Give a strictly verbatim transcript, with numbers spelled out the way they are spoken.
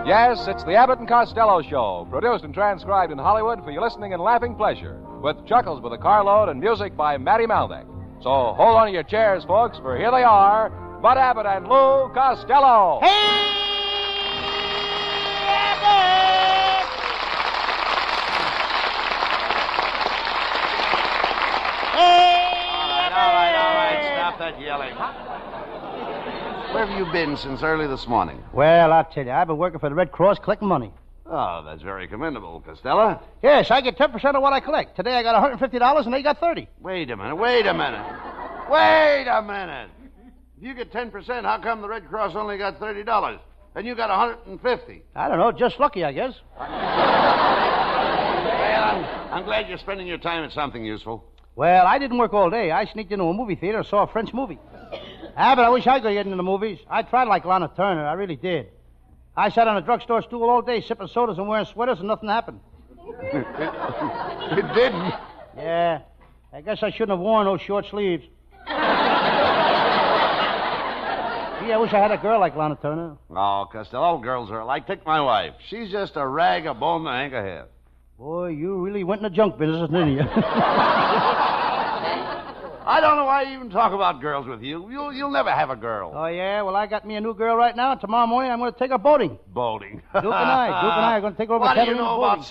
Yes, it's the Abbott and Costello Show, produced and transcribed in Hollywood for your listening and laughing pleasure, with chuckles with a carload and music by Matty Malnick. So hold on to your chairs, folks, for here they are, Bud Abbott and Lou Costello. Hey, Abbott! Hey, All right, all right, all right. Stop that yelling. Where have you been since early this morning? Well, I'll tell you, I've been working for the Red Cross collecting money. Oh, that's very commendable, Costello. Yes, I get ten percent of what I collect. Today I got one hundred fifty dollars and they got thirty. Wait a minute, wait a minute. Wait a minute. If you get ten percent, how come the Red Cross only got thirty dollars? And you got one hundred fifty? I don't know, just lucky, I guess. Well, I'm, I'm glad you're spending your time at something useful. Well, I didn't work all day. I sneaked into a movie theater and saw a French movie. Abbott, I wish I could get into the movies. I tried like Lana Turner. I really did. I sat on a drugstore stool all day sipping sodas and wearing sweaters and nothing happened. It didn't. Yeah. I guess I shouldn't have worn those short sleeves. Gee, I wish I had a girl like Lana Turner. Oh, Costello, all girls are alike. Take my wife. She's just a rag of bone to hang a head. Boy, you really went in the junk business, didn't you? I don't know why I even talk about girls with you. You'll, you'll never have a girl. Oh, yeah? Well, I got me a new girl right now. Tomorrow morning, I'm going to take her boating. Boating. Duke and I. Duke and I are going to take her over What do you Catalina know boating. about